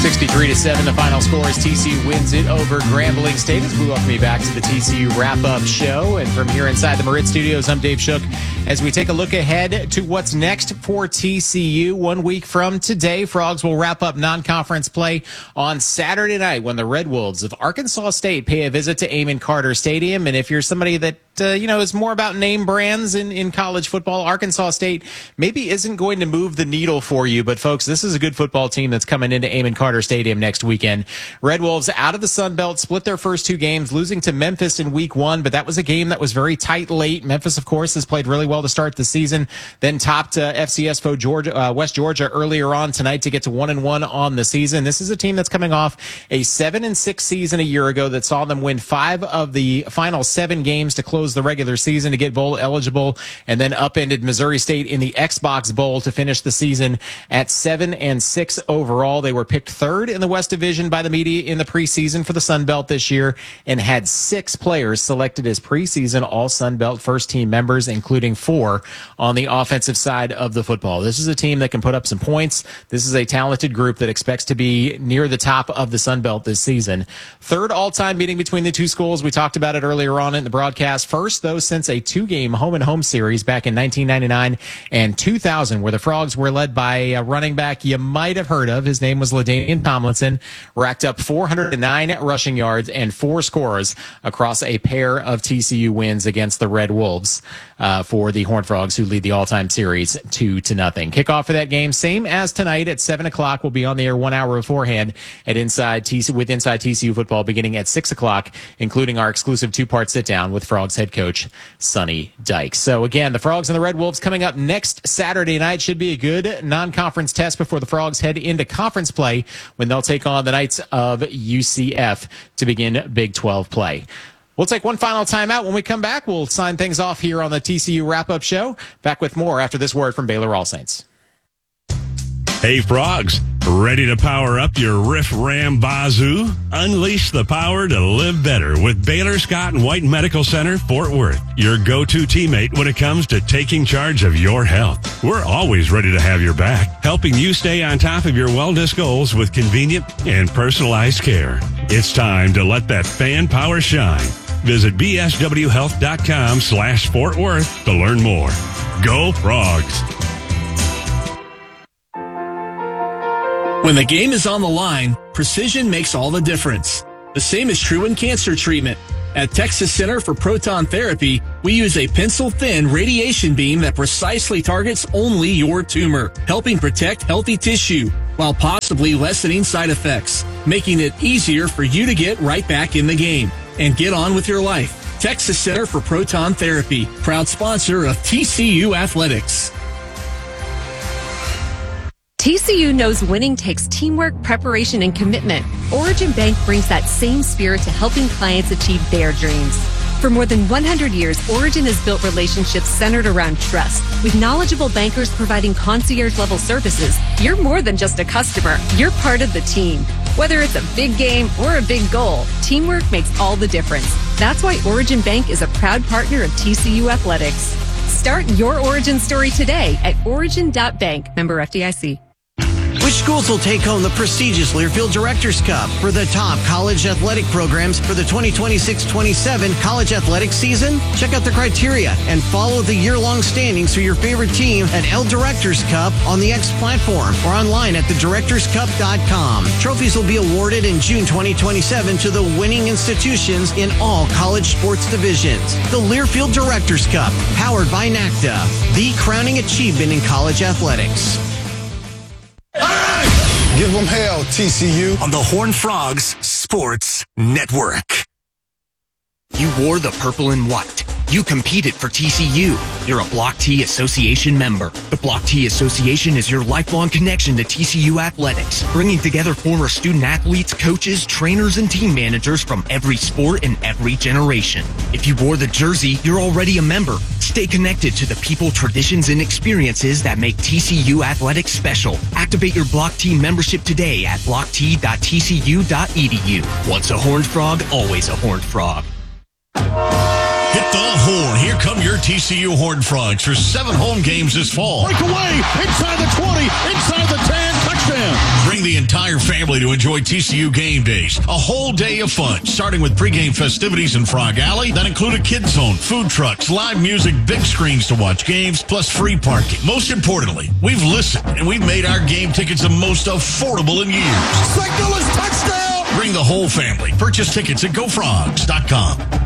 63-7, the final score is TCU wins it over Grambling State. As we welcome you back to the TCU Wrap-Up Show. And from here inside the Marit Studios, I'm Dave Shook. As we take a look ahead to what's next for TCU 1 week from today, Frogs will wrap up non-conference play on Saturday night when the Red Wolves of Arkansas State pay a visit to Amon Carter Stadium. And if you're somebody that is more about name brands in college football, Arkansas State maybe isn't going to move the needle for you. But, folks, this is a good football team that's coming into Amon Carter Stadium next weekend. Red Wolves out of the Sun Belt, split their first two games, losing to Memphis in week 1, but that was a game that was very tight late. Memphis, of course, has played really well to start the season, then topped FCS foe Georgia, West Georgia earlier on tonight to get to 1-1 on the season. This is a team that's coming off a 7-6 season a year ago that saw them win 5 of the final 7 games to close the regular season to get bowl eligible, and then upended Missouri State in the Xbox Bowl to finish the season at 7-6 overall. They were picked third in the West Division by the media in the preseason for the Sun Belt this year and had 6 players selected as preseason all Sun Belt first team members, including 4 on the offensive side of the football. This is a team that can put up some points. This is a talented group that expects to be near the top of the Sun Belt this season. Third all-time meeting between the two schools. We talked about it earlier on in the broadcast. First, though, since a 2-game home-and-home series back in 1999 and 2000, where the Frogs were led by a running back you might have heard of. His name was LaDainian Tomlinson, racked up 409 rushing yards and 4 scores across a pair of TCU wins against the Red Wolves for the Horned Frogs, who lead the all-time series 2-0. Kickoff for that game, same as tonight at 7 o'clock. We'll be on the air 1 hour beforehand at Inside TCU Football beginning at 6 o'clock, including our exclusive 2-part sit-down with Frogs head coach Sonny Dykes. So again, the Frogs and the Red Wolves coming up next Saturday night. Should be a good non-conference test before the Frogs head into conference play when they'll take on the Knights of UCF to begin Big 12 play. We'll take one final timeout. When we come back, we'll sign things off here on the TCU Wrap-Up Show. Back with more after this word from Baylor All Saints. Hey, Frogs, ready to power up your Riff Ram Bazoo? Unleash the power to live better with Baylor Scott and White Medical Center, Fort Worth, your go-to teammate when it comes to taking charge of your health. We're always ready to have your back, helping you stay on top of your wellness goals with convenient and personalized care. It's time to let that fan power shine. Visit bswhealth.com/Fort Worth to learn more. Go Frogs! When the game is on the line, precision makes all the difference. The same is true in cancer treatment. At Texas Center for Proton Therapy, we use a pencil-thin radiation beam that precisely targets only your tumor, helping protect healthy tissue while possibly lessening side effects, making it easier for you to get right back in the game and get on with your life. Texas Center for Proton Therapy, proud sponsor of TCU Athletics. TCU knows winning takes teamwork, preparation, and commitment. Origin Bank brings that same spirit to helping clients achieve their dreams. For more than 100 years, Origin has built relationships centered around trust. With knowledgeable bankers providing concierge-level services, you're more than just a customer. You're part of the team. Whether it's a big game or a big goal, teamwork makes all the difference. That's why Origin Bank is a proud partner of TCU Athletics. Start your Origin story today at origin.bank. Member FDIC. Which schools will take home the prestigious Learfield Directors Cup for the top college athletic programs for the 2026-27 college athletics season? Check out the criteria and follow the year-long standings for your favorite team at L Directors Cup on the X platform or online at thedirectorscup.com. Trophies will be awarded in June 2027 to the winning institutions in all college sports divisions. The Learfield Directors Cup, powered by NACDA, the crowning achievement in college athletics. Give them hell, TCU. On the Horned Frogs Sports Network. You wore the purple and white. You competed for TCU. You're a Block T Association member. The Block T Association is your lifelong connection to TCU athletics, bringing together former student athletes, coaches, trainers, and team managers from every sport and every generation. If you wore the jersey, you're already a member. Stay connected to the people, traditions, and experiences that make TCU athletics special. Activate your Block T membership today at blockt.tcu.edu. Once a Horned Frog, always a Horned Frog. Hit the horn. Here come your TCU Horned Frogs for 7 home games this fall. Break away, inside the 20, inside the 10, touchdown. Bring the entire family to enjoy TCU game days. A whole day of fun, starting with pregame festivities in Frog Alley that include a kids zone, food trucks, live music, big screens to watch games, plus free parking. Most importantly, we've listened and we've made our game tickets the most affordable in years. St. Louis touchdown! Bring the whole family. Purchase tickets at gofrogs.com.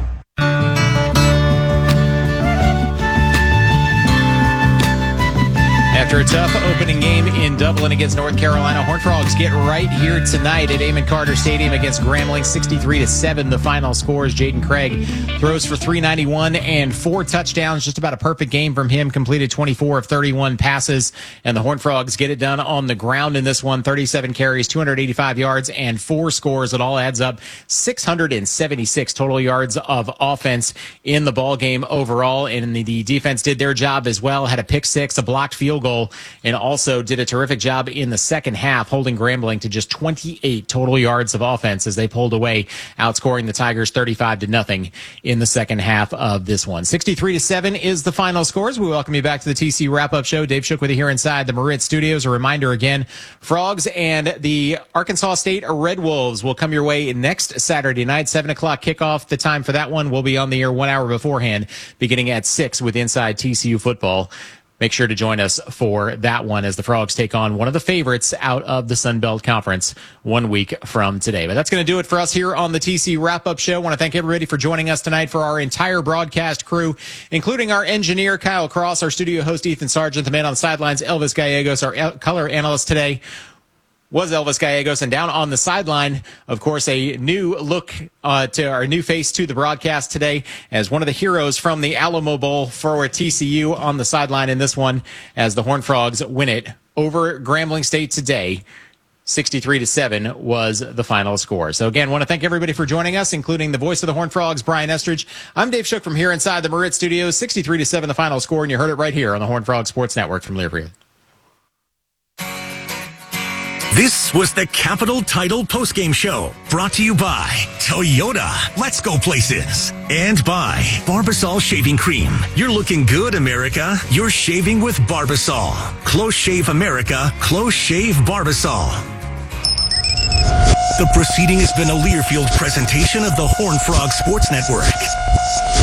After a tough opening game in Dublin against North Carolina, Horned Frogs get right here tonight at Amon Carter Stadium against Grambling, 63-7. The final scores. Jaden Craig throws for 391 and 4 touchdowns. Just about a perfect game from him. Completed 24 of 31 passes. And the Horned Frogs get it done on the ground in this one. 37 carries, 285 yards, and 4 scores. It all adds up 676 total yards of offense in the ball game overall. And the defense did their job as well. Had a pick six, a blocked field goal, and also did a terrific job in the second half, holding Grambling to just 28 total yards of offense as they pulled away, outscoring the Tigers 35-0 in the second half of this one. 63-7 is the final scores. We welcome you back to the TC Wrap-Up Show. Dave Shook with you here inside the Moritz Studios. A reminder again, Frogs and the Arkansas State Red Wolves will come your way next Saturday night, 7 o'clock kickoff. The time for that one will be on the air 1 hour beforehand, beginning at 6 with Inside TCU Football. Make sure to join us for that one as the Frogs take on one of the favorites out of the Sun Belt Conference 1 week from today. But that's going to do it for us here on the TC Wrap-Up Show. I want to thank everybody for joining us tonight, for our entire broadcast crew, including our engineer, Kyle Cross, our studio host, Ethan Sargent, the man on the sidelines, Elvis Gallegos, our color analyst today was Elvis Gallegos, and down on the sideline, of course, a new look to our new face to the broadcast today as one of the heroes from the Alamo Bowl for TCU on the sideline in this one as the Horned Frogs win it over Grambling State today. 63-7 was the final score. So again, want to thank everybody for joining us, including the voice of the Horned Frogs, Brian Estridge. I'm Dave Shook from here inside the Moritz Studios. 63-7 the final score, and you heard it right here on the Horned Frogs Sports Network from Learfield. This was the Capital Title Postgame Show, brought to you by Toyota. Let's go places. And by Barbasol Shaving Cream. You're looking good, America. You're shaving with Barbasol. Close Shave America. Close Shave Barbasol. The proceeding has been a Learfield presentation of the Horned Frog Sports Network.